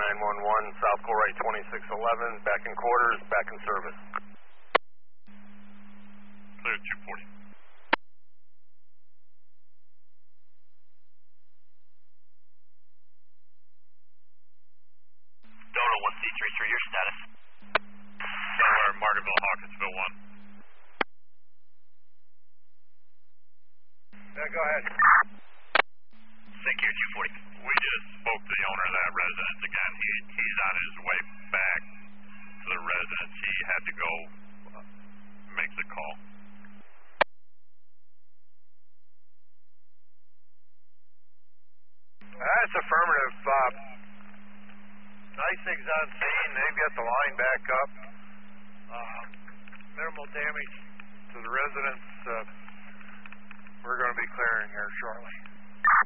911, South Colray 2611, back in quarters, back in service. Clear 240. Delta 1C33, your status? Delaware, Margaretville, Hawkinsville 1. Yeah, go ahead. Secure 240. We just spoke to the owner of that residence again. He's on his way back to the residence. He had to go make the call. That's affirmative. Nice things on scene. They've got the line back up. Minimal damage to the residents. We're going to be clearing here shortly.